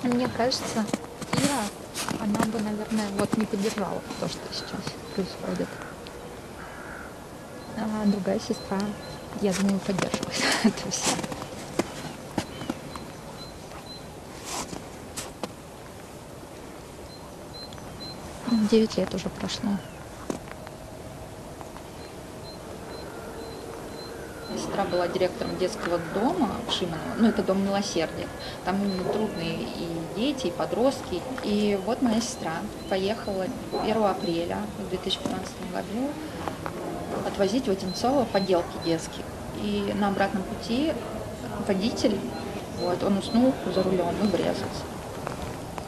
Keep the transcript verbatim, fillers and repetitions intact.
Мне кажется, Ира, она бы, наверное, вот не поддержала то, что сейчас происходит. А другая сестра, я думаю, поддерживает это все. Девять лет уже прошло. Сестра была директором детского дома в Шиманово, ну это дом милосердия. Там именно трудные и дети, и подростки. И вот моя сестра поехала первого апреля в две тысячи пятнадцатом году отвозить в Одинцово поделки детские. И на обратном пути водитель, вот, он уснул за рулем и врезался.